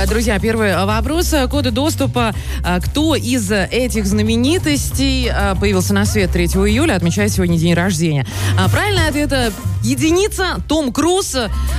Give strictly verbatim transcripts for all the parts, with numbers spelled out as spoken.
Друзья, первый вопрос. Коды доступа. Кто из этих знаменитостей появился на свет третьего июля, отмечает сегодня день рождения? Правильный ответ – единица. Том Круз.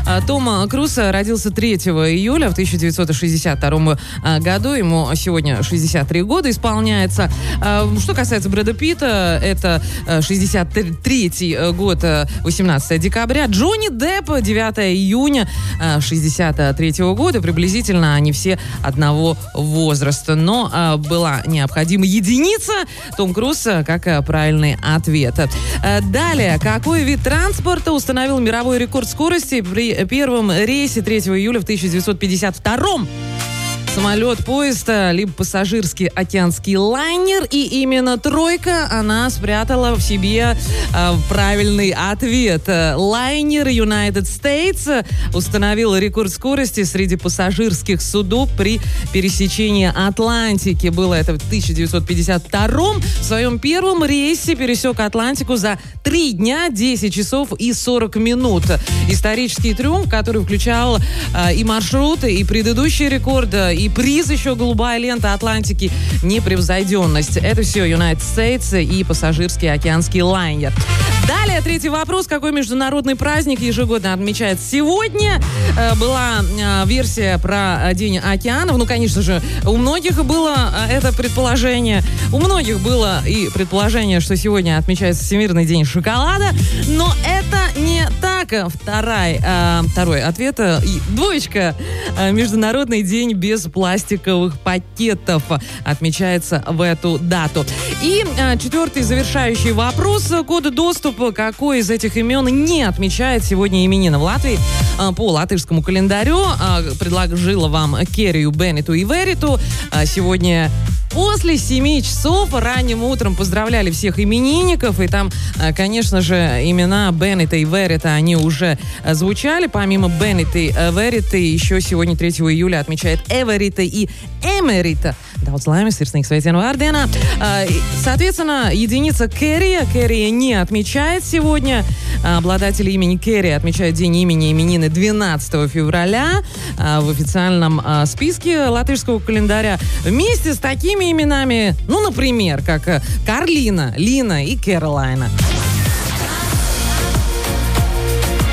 Том Круз родился третьего июля в тысяча девятьсот шестьдесят втором году. Ему сегодня шестьдесят три года исполняется. Что касается Брэда Питта, это шестьдесят третий год, восемнадцатого декабря. Джонни Депп, девятого июня шестьдесят третьего года. Приблизительно они все одного возраста. Но а, была необходима единица. Том Круз как правильный ответ. А, далее. Какой вид транспорта установил мировой рекорд скорости при первом рейсе третьего июля в тысяча девятьсот пятьдесят втором? Самолет, поезд, либо пассажирский океанский лайнер. И именно тройка, она спрятала в себе э, правильный ответ. Лайнер United States установил рекорд скорости среди пассажирских судов при пересечении Атлантики. Было это в тысяча девятьсот пятьдесят втором. В своем первом рейсе пересек Атлантику за три дня, десять часов и сорок минут. Исторический триумф, который включал э, и маршруты, и предыдущий рекорд, и приз еще голубая лента Атлантики, непревзойденность. Это все United States и пассажирский океанский лайнер. Далее, третий вопрос. Какой международный праздник ежегодно отмечается сегодня? Э, была э, версия про День океанов. Ну, конечно же, у многих было э, это предположение. У многих было и предположение, что сегодня отмечается Всемирный день шоколада. Но это не так. Второй, э, второй ответ. Э, двоечка. Э, Международный день без пластиковых пакетов отмечается в эту дату. И э, четвертый завершающий вопрос. Коды доступа. Какой из этих имен не отмечает сегодня именина в Латвии? Э, по латышскому календарю э, предложила вам Керрию, Беннету и Вериту. Э, сегодня после семи часов ранним утром поздравляли всех именинников. И там, конечно же, имена Беннета и Верита, они уже звучали. Помимо Беннета и Верита, еще сегодня третьего июля отмечает Эверита и Эмерита. Daudz laimes, sirsnīgs sveicienu vārdienā. Соответственно, единица Керрия. Керрия не отмечает сегодня. Обладатели имени Керри отмечают день имени именины двенадцатого февраля в официальном списке латышского календаря. Вместе с такими именами, ну, например, как Карлина, Лина и Кэролайна.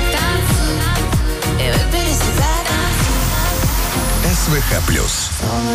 СВХ плюс.